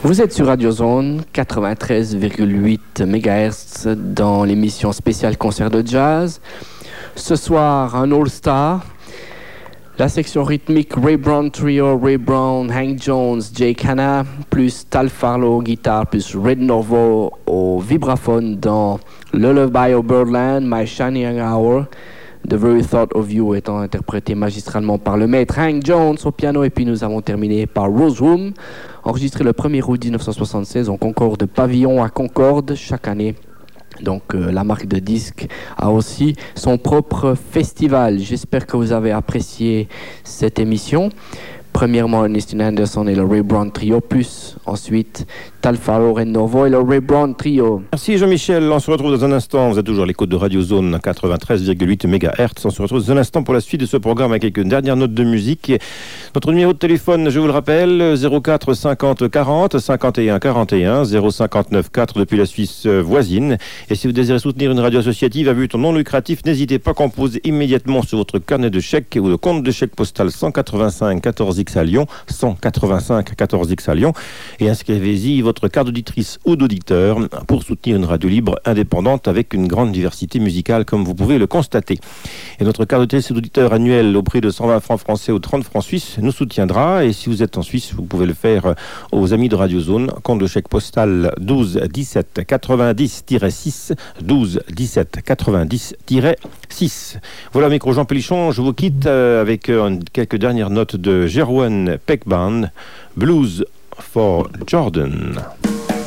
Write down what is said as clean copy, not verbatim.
Vous êtes sur Radio Zone 93,8 MHz dans l'émission spéciale concert de jazz. Ce soir, un All-Star. La section rythmique Ray Brown Trio, Ray Brown, Hank Jones, Jake Hanna, plus Tal Farlow guitare, plus Red Norvo au vibraphone dans Lullaby of Birdland, My Shining Hour. The Very Thought of You étant interprété magistralement par le maître Hank Jones au piano. Et puis nous avons terminé par Rose Room, enregistré le 1er août 1976 en Concorde Pavillon à Concorde chaque année. Donc la marque de disques a aussi son propre festival. J'espère que vous avez apprécié cette émission. Premièrement, Ernestine Anderson et le Ray Brown Trio, plus ensuite Tal Farlow, Red Norvo et le Ray Brown Trio. Merci Jean-Michel, on se retrouve dans un instant. Vous êtes toujours à l'écoute de Radio Zone 93,8 MHz. On se retrouve dans un instant pour la suite de ce programme avec quelques dernières notes de musique. Notre numéro de téléphone, je vous le rappelle, 04 50 40 51 41 059 4 depuis la Suisse voisine. Et si vous désirez soutenir une radio associative à but non lucratif, n'hésitez pas à composer immédiatement sur votre carnet de chèques ou le compte de chèque postal 185 14X à Lyon, 185 14X à Lyon, et inscrivez-y votre carte d'auditrice ou d'auditeur pour soutenir une radio libre indépendante avec une grande diversité musicale, comme vous pouvez le constater. Et notre carte d'auditrice ou d'auditeur annuel au prix de 120 francs français ou 30 francs suisses nous soutiendra. Et si vous êtes en Suisse, vous pouvez le faire aux amis de Radio Zone, compte de chèque postal 12 17 90-6, 12 17 90-6. Voilà, micro Jean Pélichon, je vous quitte avec quelques dernières notes de Jerwan Peck Band, Blues for Jordan.